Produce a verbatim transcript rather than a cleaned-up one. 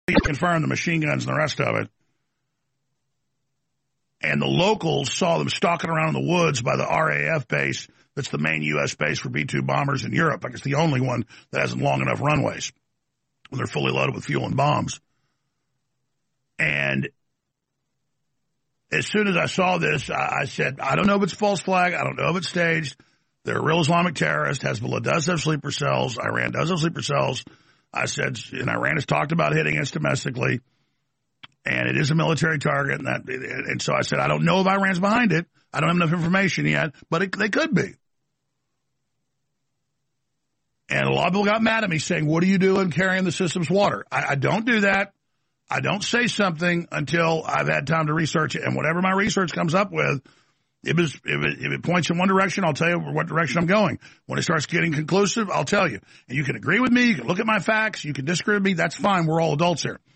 confirmed the machine guns and the rest of it. And the locals saw them stalking around in the woods by the R A F base. That's the main U S base for B two bombers in Europe. Like it's the only one that hasn't long enough runways when they're fully loaded with fuel and bombs. And as soon as I saw this, I, I said, I don't know if it's false flag. I don't know if it's staged. They're a real Islamic terrorist. Hezbollah does have sleeper cells. Iran does have sleeper cells. I said, and Iran has talked about hitting us domestically. And it is a military target, and that, and so I said, I don't know if Iran's behind it. I don't have enough information yet, but it, they could be. And a lot of people got mad at me saying, what are you doing carrying the system's water? I, I don't do that. I don't say something until I've had time to research it. And whatever my research comes up with, if, it's, if, it, if it points in one direction, I'll tell you what direction I'm going. When it starts getting conclusive, I'll tell you. And you can agree with me. You can look at my facts. You can disagree with me. That's fine. We're all adults here.